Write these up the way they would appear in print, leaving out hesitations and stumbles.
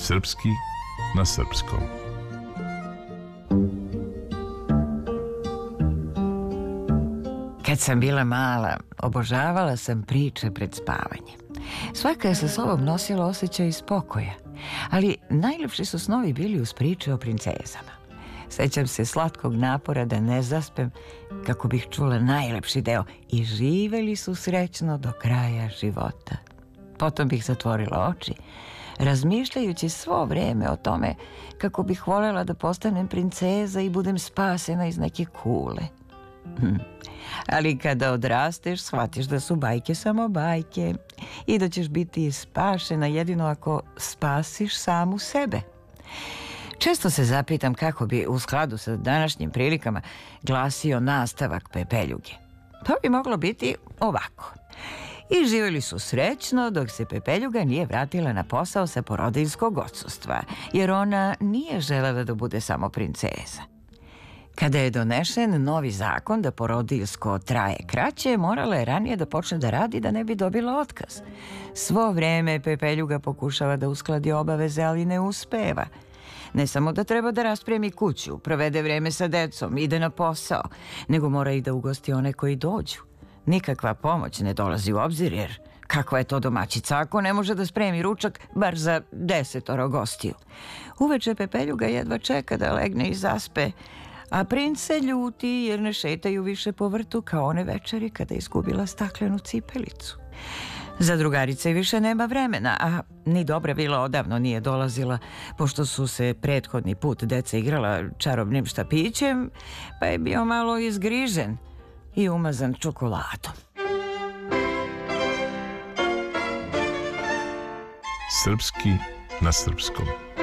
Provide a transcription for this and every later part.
Srpski na srpskom. Kad sam bila mala, obožavala sam priče pred spavanje. Svaka je sa sobom nosila osjećaj spokoja, ali najljepši su snovi bili uz priče o princezama. Sećam se slatkog napora da ne zaspem kako bih čula najlepši deo i živeli su srećno do kraja života. Potom bih zatvorila oči, razmišljajući svo vreme o tome kako bih voljela da postanem princeza i budem spasena iz neke kule. Ali kada odrasteš, shvatiš da su bajke samo bajke i da ćeš biti spašena jedino ako spasiš samu sebe. Često se zapitam kako bi u skladu sa današnjim prilikama glasio nastavak Pepeljuge. To bi moglo biti ovako. I živjeli su srećno dok se Pepeljuga nije vratila na posao sa porodiljskog odsustva, jer ona nije želela da bude samo princeza. Kada je donešen novi zakon da porodiljsko traje kraće, morala je ranije da počne da radi da ne bi dobila otkaz. Svo vreme Pepeljuga pokušava da uskladi obaveze, ali ne uspeva. Ne samo da treba da raspremi kuću, provede vreme sa decom, ide na posao, nego mora i da ugosti one koji dođu. Nikakva pomoć ne dolazi u obzir, jer kakva je to domaćica ako ne može da spremi ručak bar za 10 gostiju. Uveče Pepeljuga jedva čeka da legne i zaspe, a princ se ljuti jer ne šetaju više po vrtu kao one večeri kada je izgubila staklenu cipelicu. Za drugarice više nema vremena, a ni dobra vila odavno nije dolazila, pošto su se prethodni put deca igrala čarobnim štapićem, pa je bio malo izgrižen i umazan čokoladom. Srpski na srpskom.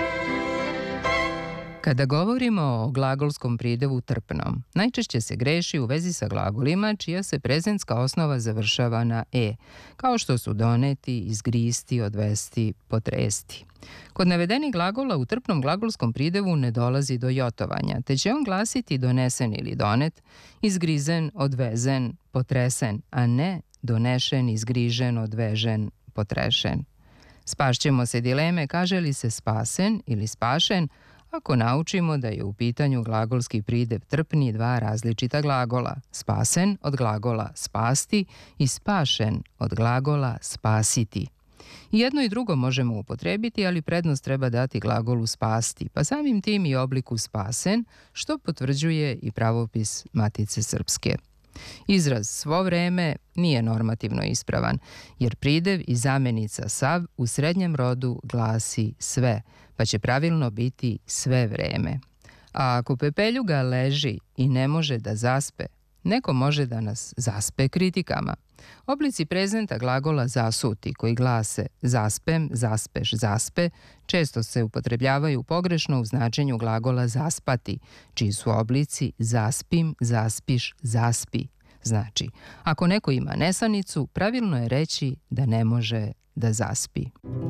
Kada govorimo o glagolskom pridevu trpno, najčešće se greši u vezi sa glagolima čija se prezentska osnova završava na e, kao što su doneti, izgristi, odvesti, potresti. Kod navedenih glagola u trpnom glagolskom pridevu ne dolazi do jotovanja, te će on glasiti donesen ili donet, izgrizen, odvezen, potresen, a ne donešen, izgrižen, odvežen, potrešen. Spašćemo se dileme kaže li se spasen ili spašen, ako naučimo da je u pitanju glagolski pridev trpni dva različita glagola, spasen od glagola spasti i spašen od glagola spasiti. I jedno i drugo možemo upotrebiti, ali prednost treba dati glagolu spasti, pa samim tim i obliku spasen, što potvrđuje i pravopis Matice Srpske. Izraz svo vreme nije normativno ispravan, jer pridev i zamenica sav u srednjem rodu glasi sve, pa će pravilno biti sve vreme. A ako Pepeljuga leži i ne može da zaspe, neko može da nas zaspe kritikama. Oblici prezenta glagola zasuti, koji glase zaspem, zaspeš, zaspe, često se upotrebljavaju pogrešno u značenju glagola zaspati, čiji su oblici zaspim, zaspiš, zaspi. Znači, ako neko ima nesanicu, pravilno je reći da ne može da zaspi.